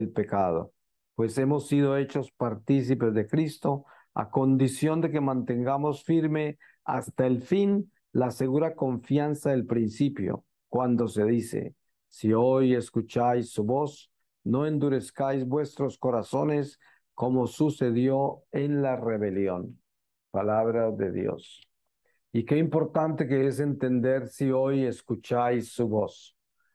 el pecado, pues hemos sido hechos partícipes de Cristo a condición de que mantengamos firme hasta el fin la segura confianza del principio, cuando se dice, si hoy escucháis su voz, no endurezcáis vuestros corazones como sucedió en la rebelión. Palabra de Dios. Y qué importante que es entender si hoy escucháis su voz.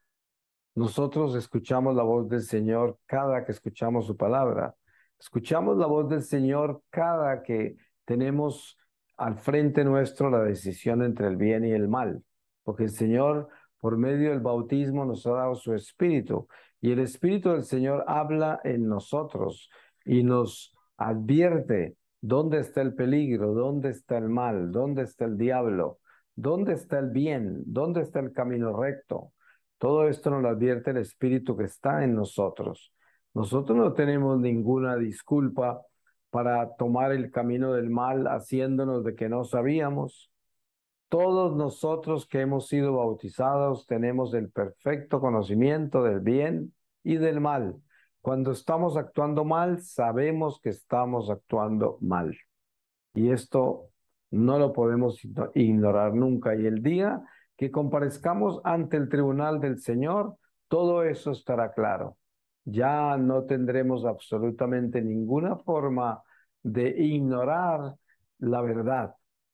Nosotros escuchamos la voz del Señor cada que escuchamos su palabra. Escuchamos la voz del Señor cada que tenemos al frente nuestro la decisión entre el bien y el mal. Porque el Señor, por medio del bautismo, nos ha dado su Espíritu. Y el Espíritu del Señor habla en nosotros y nos advierte dónde está el peligro, dónde está el mal, dónde está el diablo, dónde está el bien, dónde está el camino recto. Todo esto nos lo advierte el Espíritu que está en nosotros. Nosotros no tenemos ninguna disculpa para tomar el camino del mal haciéndonos de que no sabíamos. Todos nosotros que hemos sido bautizados tenemos el perfecto conocimiento del bien y del mal. Cuando estamos actuando mal, sabemos que estamos actuando mal. Y esto no lo podemos ignorar nunca. Y el día que comparezcamos ante el tribunal del Señor, todo eso estará claro. Ya no tendremos absolutamente ninguna forma de ignorar la verdad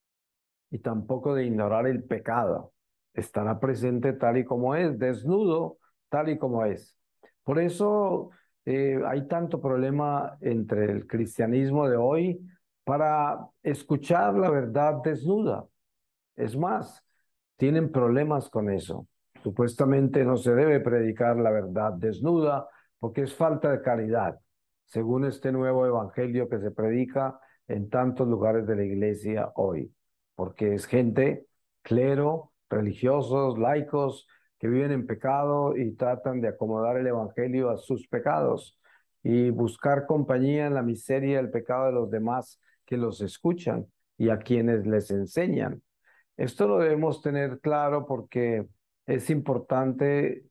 y tampoco de ignorar el pecado. Estará presente tal y como es, desnudo tal y como es. Por eso hay tanto problema entre el cristianismo de hoy para escuchar la verdad desnuda. Es más, tienen problemas con eso. Supuestamente no se debe predicar la verdad desnuda porque es falta de caridad, según este nuevo evangelio que se predica en tantos lugares de la iglesia hoy, porque es gente, clero, religiosos, laicos, que viven en pecado y tratan de acomodar el evangelio a sus pecados y buscar compañía en la miseria y el pecado de los demás que los escuchan y a quienes les enseñan. Esto lo debemos tener claro porque es importante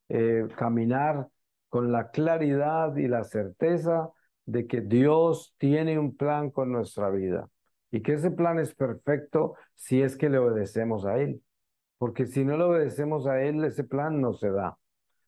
caminar con la claridad y la certeza de que Dios tiene un plan con nuestra vida y que ese plan es perfecto si es que le obedecemos a Él, porque si no le obedecemos a Él, ese plan no se da.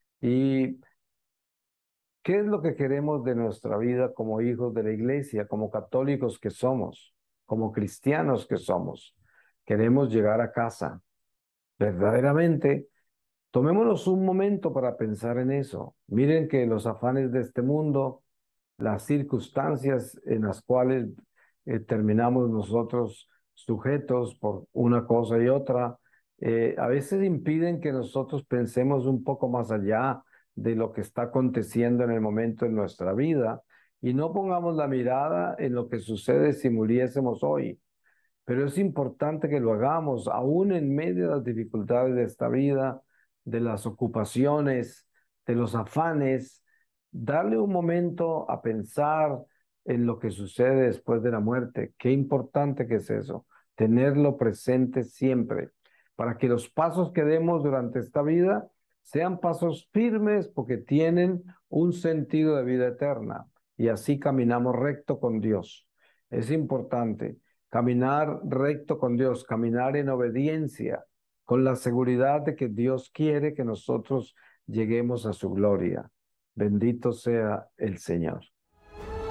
¿Y qué es lo que queremos de nuestra vida como hijos de la iglesia, como católicos que somos, como cristianos que somos? Queremos llegar a casa. Verdaderamente, tomémonos un momento para pensar en eso. Miren que los afanes de este mundo, las circunstancias en las cuales terminamos nosotros sujetos por una cosa y otra, a veces impiden que nosotros pensemos un poco más allá de lo que está aconteciendo en el momento de nuestra vida y no pongamos la mirada en lo que sucede si muriésemos hoy. Pero es importante que lo hagamos, aún en medio de las dificultades de esta vida, de las ocupaciones, de los afanes, darle un momento a pensar en lo que sucede después de la muerte. Qué importante que es eso, tenerlo presente siempre, para que los pasos que demos durante esta vida sean pasos firmes porque tienen un sentido de vida eterna y así caminamos recto con Dios. Es importante. Caminar recto con Dios, caminar en obediencia, con la seguridad de que Dios quiere que nosotros lleguemos a su gloria. Bendito sea el Señor.